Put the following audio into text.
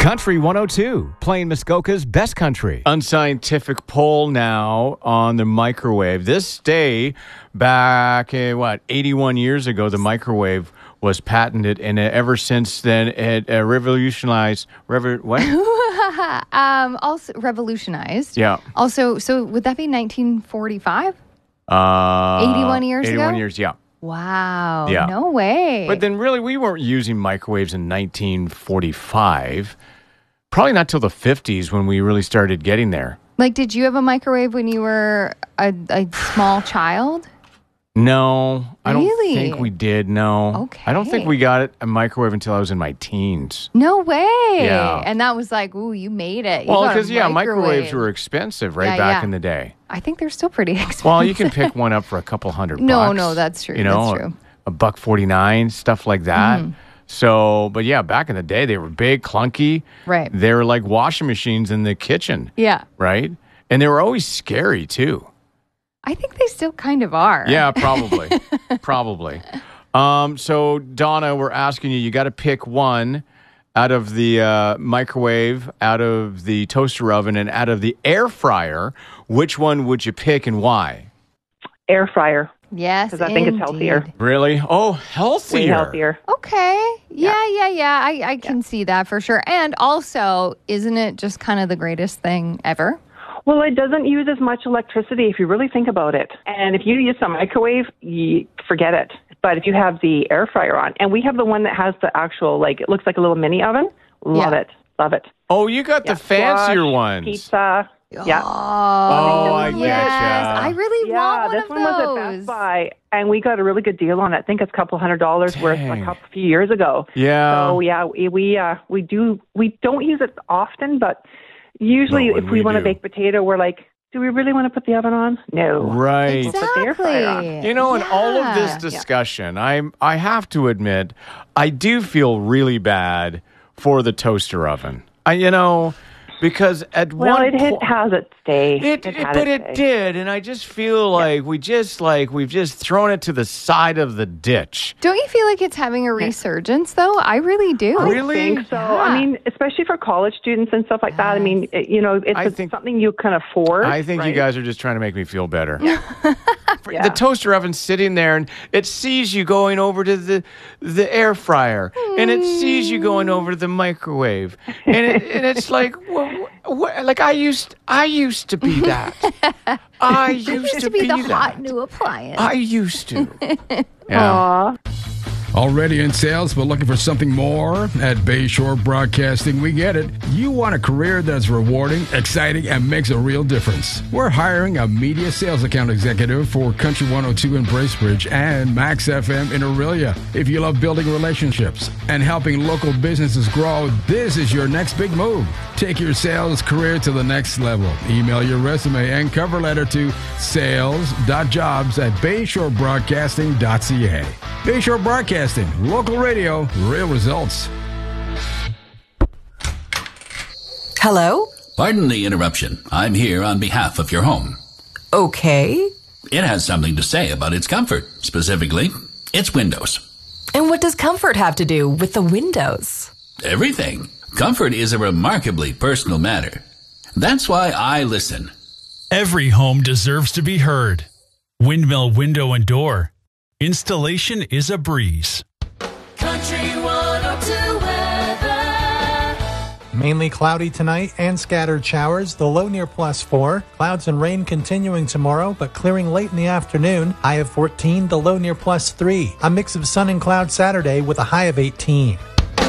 Country 102, playing Muskoka's best country. Unscientific poll now on the microwave. This day, back, 81 years ago, the microwave was patented, and ever since then, it revolutionized. Also revolutionized. Yeah. Also, so would that be 1945? 81 years ago? 81 years, yeah. Wow. Yeah. No way. But then really, we weren't using microwaves in 1945. Probably not till the 50s when we really started getting there. Like, did you have a microwave when you were a small child? No, I don't Really? think we did. No. Okay. I don't think we got a microwave until I was in my teens. No way. Yeah. And that was like, ooh, you made it. You Well, got a because, microwaves microwave. were expensive, right, Yeah, back yeah. in the day. I think they're still pretty expensive. Well, you can pick one up for a couple $100. No, that's true. You know, That's true. $1.49, stuff like that. So, but yeah, back in the day, they were big, clunky. Right. They were like washing machines in the kitchen. Yeah. Right? And they were always scary, too. I think they still kind of are. Yeah, probably. Probably. So, Donna, we're asking you got to pick one out of the microwave, out of the toaster oven, and out of the air fryer. Which one would you pick and why? Air fryer, Yes, because I think it's healthier. indeed. Really? Oh, healthier. Way healthier. Okay. Yeah. I can see that for sure. And also, isn't it just kind of the greatest thing ever? Well, it doesn't use as much electricity if you really think about it. And if you use the microwave, you forget it. But if you have the air fryer on, and we have the one that has the actual, like, it looks like a little mini oven. Love Yeah. it. Love it. Oh, you got the fancier Squash, ones. Pizza. Yeah. Oh, I yes. getcha. I really Yeah, want one this of one was at those. Best Buy, and we got a really good deal on it. I think it's a couple $100 worth Dang. a few years ago. Yeah. So yeah, we don't use it often, but usually But when if we we want to do. bake potato, we're like, do we really want to put the oven on? No. Right. Put the air fryer on. Exactly. You know, in all of this Yeah. discussion, I have to admit, I do feel really bad for the toaster oven. Because at Well, one it point, has its day. it did, and I just feel like we've just thrown it to the side of the ditch. Don't you feel like it's having a resurgence, though? I really do. Really? I think so. Yeah. I mean, especially for college students and stuff like that. I mean, it's something you can afford. I think you right? guys are just trying to make me feel better. The toaster oven's sitting there, and it sees you going over to the air fryer, and it sees you going over to the microwave, and it's like, like I used to be that. I used to be the that. hot new appliance. I used to. Yeah. Aw. Already in sales but looking for something more? At Bayshore Broadcasting, we get it. You want a career that's rewarding, exciting, and makes a real difference. We're hiring a media sales account executive for Country 102 in Bracebridge and Max FM in Aurelia. If you love building relationships and helping local businesses grow, this is your next big move. Take your sales career to the next level. Email your resume and cover letter to sales.jobs@bayshorebroadcasting.ca. Bayshore Broadcasting, local radio, real results. Hello? Pardon the interruption. I'm here on behalf of your home. Okay. It has something to say about its comfort, specifically its windows. And what does comfort have to do with the windows? Everything. Comfort is a remarkably personal matter. That's why I listen. Every home deserves to be heard. Windmill Window and Door. Installation is a breeze. Country 102 weather. Mainly cloudy tonight and scattered showers. The low near +4. Clouds and rain continuing tomorrow, but clearing late in the afternoon. High of 14, the low near +3. A mix of sun and cloud Saturday with a high of 18.